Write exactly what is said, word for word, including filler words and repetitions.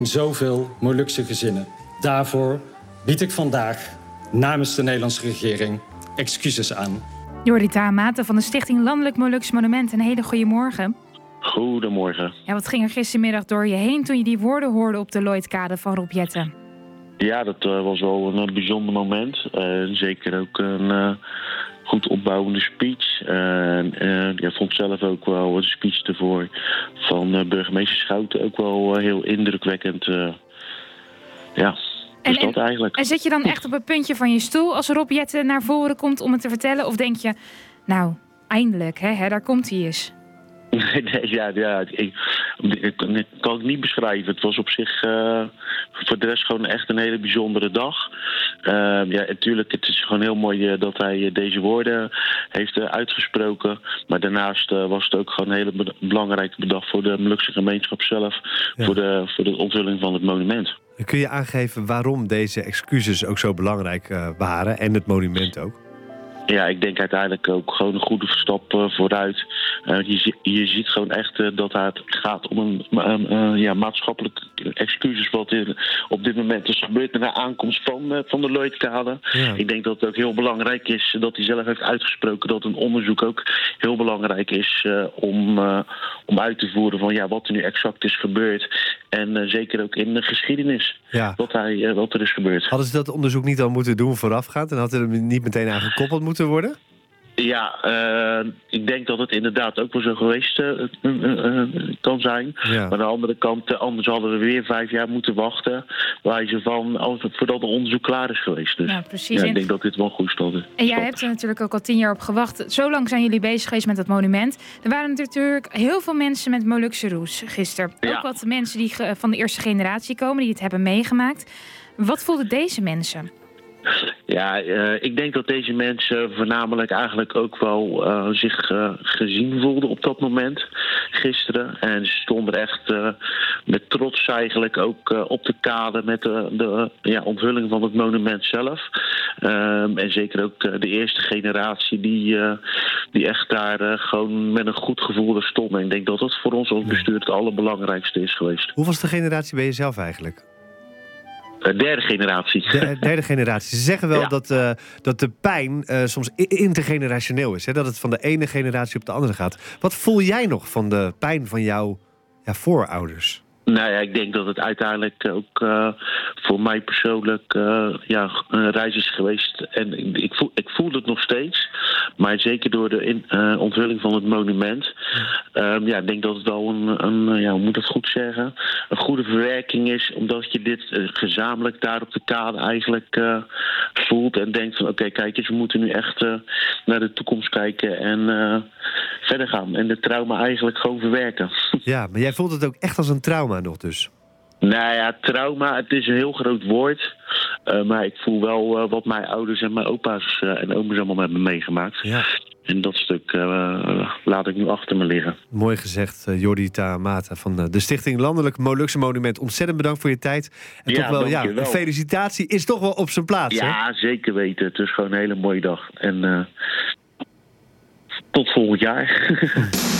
Zoveel Molukse gezinnen. Daarvoor bied ik vandaag namens de Nederlandse regering excuses aan. Jordi Taamata van de Stichting Landelijk Moluks Monument. Een hele goede morgen. Goedemorgen. Ja, wat ging er gistermiddag door je heen toen je die woorden hoorde op de Lloydkade van Rob Jetten? Ja, dat uh, was wel een uh, bijzonder moment. Uh, zeker ook een uh, goed opbouwende speech. Uh, uh, ja, vond zelf ook wel een speech ervoor van uh, burgemeester Schouten ook wel uh, heel indrukwekkend. Uh, ja, dus en, dat eigenlijk. En zit je dan echt op het puntje van je stoel als Rob Jetten naar voren komt om het te vertellen? Of denk je, nou, eindelijk, hè, hè daar komt hij eens. Nee, nee, ja, ja ik, ik, ik kan het niet beschrijven. Het was op zich uh, voor de rest gewoon echt een hele bijzondere dag. Uh, ja, natuurlijk, het is gewoon heel mooi uh, dat hij uh, deze woorden heeft uh, uitgesproken. Maar daarnaast uh, was het ook gewoon een hele be- belangrijke dag voor de Molukse gemeenschap zelf. Ja. Voor, de, voor de onthulling van het monument. Kun je aangeven waarom deze excuses ook zo belangrijk uh, waren en het monument ook? Ja, ik denk uiteindelijk ook gewoon een goede stap uh, vooruit. Uh, je, je ziet gewoon echt uh, dat het gaat om een um, uh, ja, maatschappelijk excuses wat in, op dit moment is gebeurd met de aankomst van, uh, van de Lloydkade. Ja. Ik denk dat het ook heel belangrijk is dat hij zelf heeft uitgesproken dat een onderzoek ook heel belangrijk is uh, om, uh, om uit te voeren van ja, wat er nu exact is gebeurd. En uh, zeker ook in de geschiedenis ja. wat, hij, uh, wat er is gebeurd. Hadden ze dat onderzoek niet al moeten doen voorafgaand en had er niet meteen aan gekoppeld moeten worden? Ja, uh, ik denk dat het inderdaad ook wel zo geweest uh, uh, uh, kan zijn. Ja. Maar aan de andere kant, uh, anders hadden we weer vijf jaar moeten wachten. Wijze van, als het, voordat het onderzoek klaar is geweest. Dus ja, precies. Ja, ik denk dat dit wel goed stond. En jij hebt er natuurlijk ook al tien jaar op gewacht. Zo lang zijn jullie bezig geweest met dat monument. Er waren natuurlijk heel veel mensen met Molukse roes gisteren. Ja. Ook wat mensen die ge- van de eerste generatie komen, die het hebben meegemaakt. Wat voelden deze mensen? Ja, uh, ik denk dat deze mensen voornamelijk eigenlijk ook wel uh, zich uh, gezien voelden op dat moment, gisteren. En ze stonden echt uh, met trots eigenlijk ook uh, op de kade met de, de ja, onthulling van het monument zelf. Um, en zeker ook uh, de eerste generatie die, uh, die echt daar uh, gewoon met een goed gevoel er stonden. En ik denk dat dat voor ons als bestuur het allerbelangrijkste is geweest. Hoeveelste generatie ben je zelf eigenlijk? Uh, derde generatie. De, derde generatie. Ze zeggen wel ja. dat, uh, dat de pijn uh, soms intergenerationeel is. Hè? Dat het van de ene generatie op de andere gaat. Wat voel jij nog van de pijn van jouw ja, voorouders? Nou ja, ik denk dat het uiteindelijk ook uh, voor mij persoonlijk uh, ja, een reis is geweest. En ik voel, ik voel het nog steeds. Maar zeker door de in, uh, onthulling van het monument. Uh, ja, ik denk dat het wel een, een ja, hoe moet ik het goed zeggen, een goede verwerking is. Omdat je dit uh, gezamenlijk daar op de kade eigenlijk uh, voelt. En denkt van oké, okay, kijk eens, we moeten nu echt uh, naar de toekomst kijken. En uh, verder gaan. En de trauma eigenlijk gewoon verwerken. Ja, maar jij voelt het ook echt als een trauma nog dus? Nou ja, trauma, het is een heel groot woord. Uh, maar ik voel wel uh, wat mijn ouders en mijn opa's uh, en oma's allemaal hebben meegemaakt. Ja. En dat stuk uh, laat ik nu achter me liggen. Mooi gezegd, uh, Jordi Taamata van uh, de Stichting Landelijk Molukse Monument. Ontzettend bedankt voor je tijd. En ja, toch wel, ja, een felicitatie is toch wel op zijn plaats. Ja, hè? Zeker weten. Het is gewoon een hele mooie dag. En uh, tot volgend jaar.